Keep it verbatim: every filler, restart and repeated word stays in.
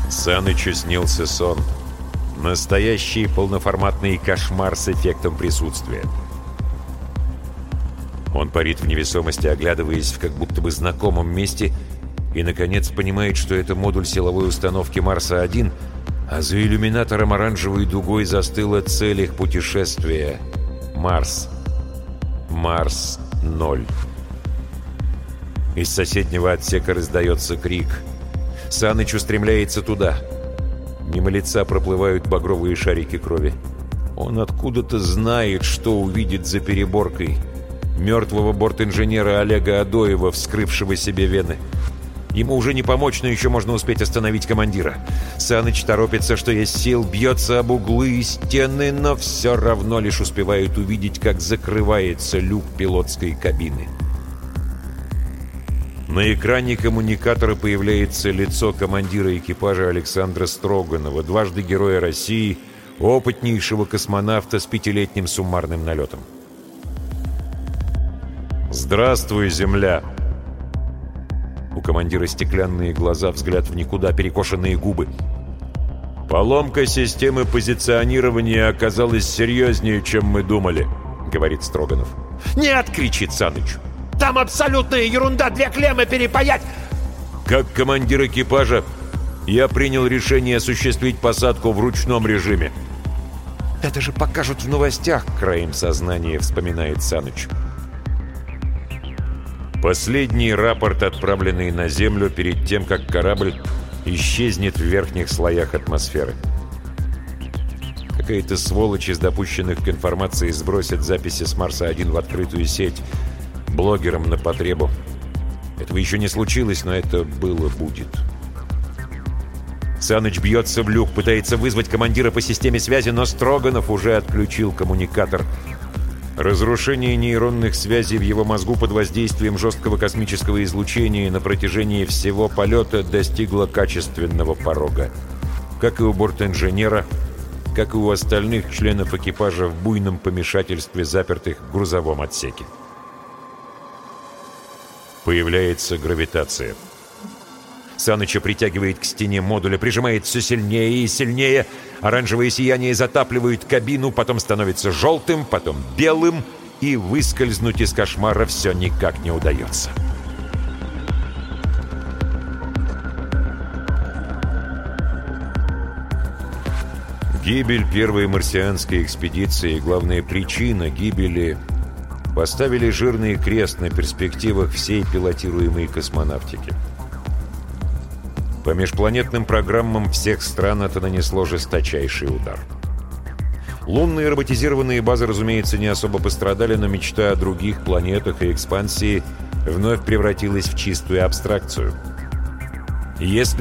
Санычу снился сон. Настоящий полноформатный кошмар с эффектом присутствия. Он парит в невесомости, оглядываясь в как будто бы знакомом месте, и, наконец, понимает, что это модуль силовой установки Марса-один, а за иллюминатором оранжевой дугой застыла цель их путешествия — Марс. Марс-ноль. Из соседнего отсека раздается крик. Саныч устремляется туда. Мимо лица проплывают багровые шарики крови. Он откуда-то знает, что увидит за переборкой. Мертвого бортинженера Олега Адоева, вскрывшего себе вены. Ему уже не помочь, но еще можно успеть остановить командира. Саныч торопится, что есть сил, бьется об углы и стены, но все равно лишь успевает увидеть, как закрывается люк пилотской кабины. На экране коммуникатора появляется лицо командира экипажа Александра Строганова, дважды Героя России, опытнейшего космонавта с пятилетним суммарным налетом. «Здравствуй, Земля!» У командира стеклянные глаза, взгляд в никуда, перекошенные губы. «Поломка системы позиционирования оказалась серьезнее, чем мы думали», — говорит Строганов. «Нет!» — кричит Саныч. «Там абсолютная ерунда! Две клеммы перепаять!» «Как командир экипажа, я принял решение осуществить посадку в ручном режиме». «Это же покажут в новостях!» — краем сознания вспоминает Саныч. Последний рапорт, отправленный на Землю перед тем, как корабль исчезнет в верхних слоях атмосферы. Какая-то сволочь из допущенных к информации сбросит записи с Марса-один в открытую сеть блогерам на потребу. Этого еще не случилось, но это было будет. Саныч бьется в люк, пытается вызвать командира по системе связи, но Строганов уже отключил коммуникатор. Разрушение нейронных связей в его мозгу под воздействием жесткого космического излучения на протяжении всего полета достигло качественного порога. Как и у бортинженера, как и у остальных членов экипажа в буйном помешательстве, запертых в грузовом отсеке. Появляется гравитация. Саныча притягивает к стене модуля, прижимает все сильнее и сильнее. Оранжевое сияние затапливает кабину, потом становится желтым, потом белым, и выскользнуть из кошмара все никак не удается. Гибель первой марсианской экспедиции и главная причина гибели поставили жирный крест на перспективах всей пилотируемой космонавтики. По межпланетным программам всех стран это нанесло жесточайший удар. Лунные роботизированные базы, разумеется, не особо пострадали, но мечта о других планетах и экспансии вновь превратилась в чистую абстракцию. Если